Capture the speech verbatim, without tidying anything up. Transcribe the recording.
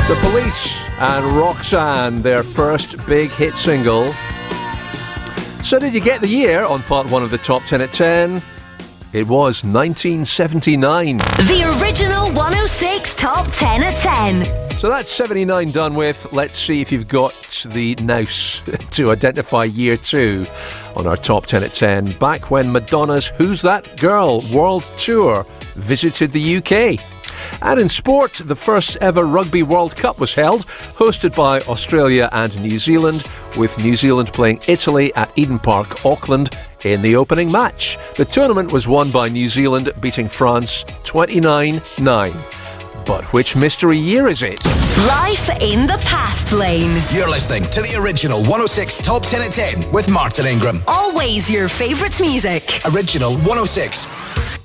The Police and Roxanne, their first big hit single. So did you get the year on part one of the Top ten at ten? It was nineteen seventy-nine. The original one oh six Top ten at ten. So that's seventy-nine done with. Let's see if you've got the nous to identify year two on our Top ten at ten. Back when Madonna's Who's That Girl World Tour visited the U K. And in sport, the first ever Rugby World Cup was held, hosted by Australia and New Zealand, with New Zealand playing Italy at Eden Park, Auckland, in the opening match. The tournament was won by New Zealand, beating France twenty-nine nine. But which mystery year is it? Life in the Past Lane. You're listening to the original one oh six Top ten at ten with Martin Ingram. Always your favourite music. Original one oh six.